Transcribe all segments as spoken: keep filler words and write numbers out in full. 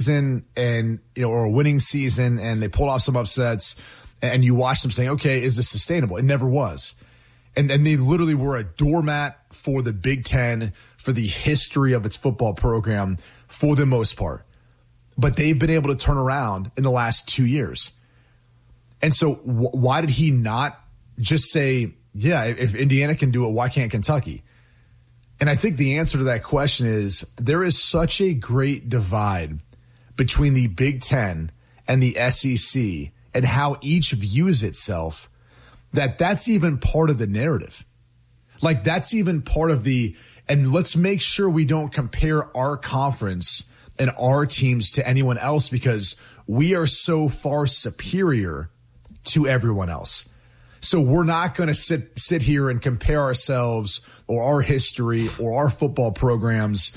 season and, you know, or a winning season and they pulled off some upsets and you watch them saying, okay, is this sustainable? It never was. And, and they literally were a doormat for the Big Ten, for the history of its football program for the most part. But they've been able to turn around in the last two years. And so w- why did he not just say, yeah, if Indiana can do it, why can't Kentucky? And I think the answer to that question is there is such a great divide between the Big Ten and the S E C and how each views itself that that's even part of the narrative. Like that's even part of the, and let's make sure we don't compare our conference and our teams to anyone else because we are so far superior to everyone else. So we're not going to sit sit here and compare ourselves or our history or our football programs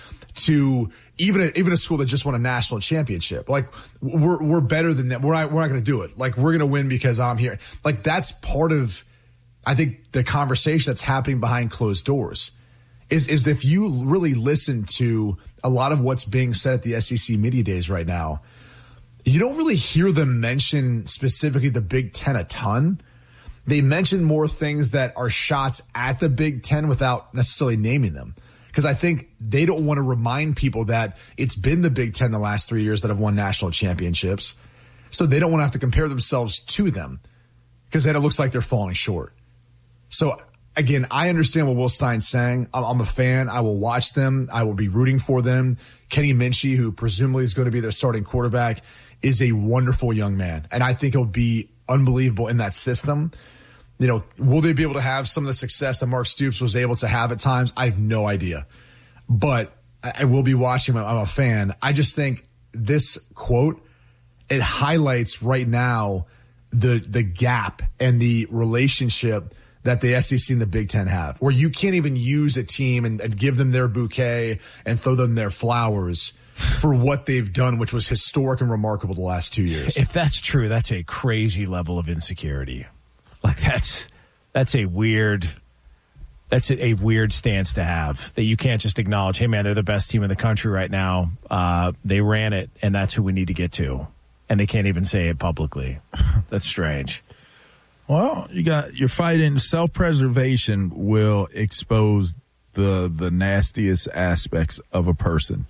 to even a, even a school that just won a national championship. Like we're we're better than that. We're not we're not going to do it. Like we're going to win because I'm here. Like that's part of, I think, the conversation that's happening behind closed doors. Is is if you really listen to a lot of what's being said at the S E C media days right now, you don't really hear them mention specifically the Big Ten a ton. They mention more things that are shots at the Big Ten without necessarily naming them. Because I think they don't want to remind people that it's been the Big Ten the last three years that have won national championships. So they don't want to have to compare themselves to them because then it looks like they're falling short. So again, I understand what Will Stein's saying. I'm a fan. I will watch them. I will be rooting for them. Kenny Minchie, who presumably is going to be their starting quarterback, is a wonderful young man. And I think he'll be unbelievable in that system. You know, will they be able to have some of the success that Mark Stoops was able to have at times? I have no idea. But I will be watching him. I'm a fan. I just think this quote, it highlights right now the the gap and the relationship that the S E C and the Big Ten have, where you can't even use a team and, and give them their bouquet and throw them their flowers for what they've done, which was historic and remarkable the last two years. If that's true, that's a crazy level of insecurity. Like that's that's a weird that's a, a weird stance to have, that you can't just acknowledge, hey man, they're the best team in the country right now. Uh, they ran it, and that's who we need to get to, and they can't even say it publicly. That's strange. Well, you got you're fighting self-preservation will expose the the nastiest aspects of a person,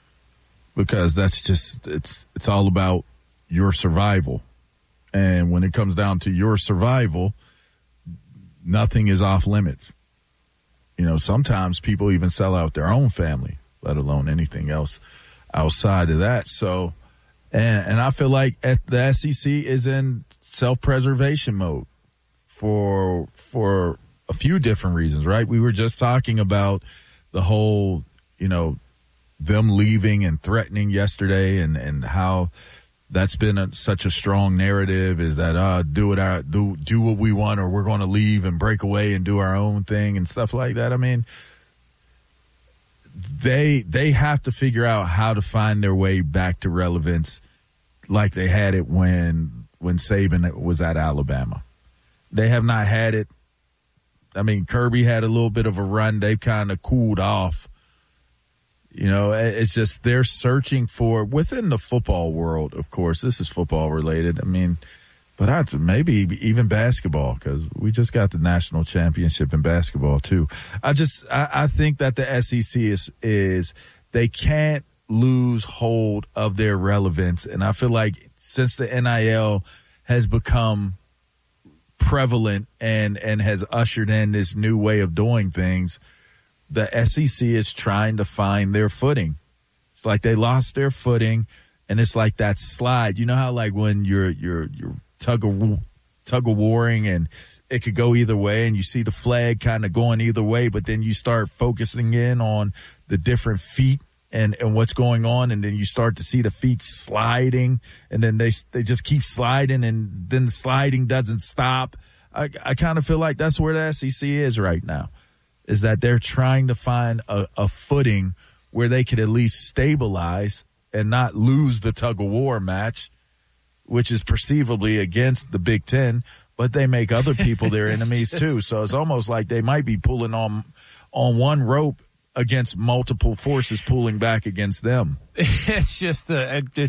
because that's just it's it's all about your survival. And when it comes down to your survival, nothing is off limits. You know, sometimes people even sell out their own family, let alone anything else outside of that. So, and, and I feel like at the S E C is in self-preservation mode for, for a few different reasons, right? We were just talking about the whole, you know, them leaving and threatening yesterday, and, and how that's been a, such a strong narrative, is that, uh, do what I do, do what we want, or we're going to leave and break away and do our own thing and stuff like that. I mean, they, they have to figure out how to find their way back to relevance like they had it when, when Saban was at Alabama. They have not had it. I mean, Kirby had a little bit of a run. They've kind of cooled off. You know, it's just they're searching for, within the football world, of course, this is football related. I mean, but I, maybe even basketball, because we just got the national championship in basketball too. I just, I, I think that the S E C is, is they can't lose hold of their relevance. And I feel like since the N I L has become prevalent and, and has ushered in this new way of doing things, the S E C is trying to find their footing. It's like they lost their footing, and it's like that slide. You know how, like, when you're you're you're tug of tug of warring, and it could go either way, and you see the flag kind of going either way, but then you start focusing in on the different feet and and what's going on, and then you start to see the feet sliding, and then they they just keep sliding, and then the sliding doesn't stop. I I kind of feel like that's where the S E C is right now. Is that they're trying to find a, a footing where they could at least stabilize and not lose the tug-of-war match, which is perceivably against the Big Ten, but they make other people their enemies too. So it's almost like they might be pulling on on one rope against multiple forces pulling back against them. It's just, uh,